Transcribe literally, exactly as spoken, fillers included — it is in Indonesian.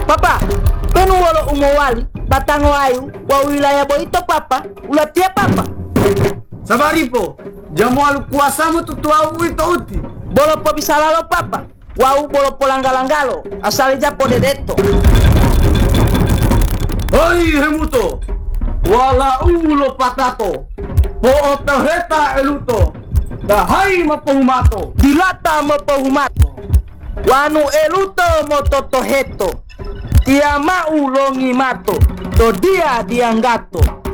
Papa, penu wolo umowali batango ayu wa wilaya Boito papa, ulatia papa. Sabaripo, jamu alu kuasamu tutua uito uti. Bolo po bisalalo papa, wau bolo po langgalangalo, asal japo dedeto. Hoi hemuto, wala ulo patato, po otaheta eluto, dahai mapuhumato. Dilata mo pahumato, wanu eluto mo totoheto, tiama ulongi mato, to dia dianggato.